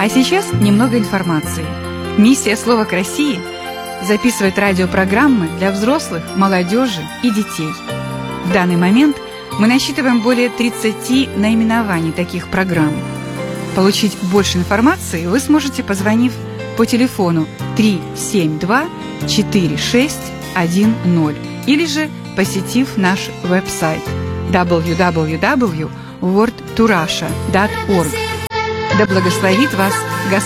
А сейчас немного информации. Миссия «Слово к России» записывает радиопрограммы для взрослых, молодежи и детей. В данный момент мы насчитываем более 30 наименований таких программ. Получить больше информации вы сможете, позвонив по телефону 372-4610 или же посетив наш веб-сайт www.word2russia.org. Да благословит вас Господь!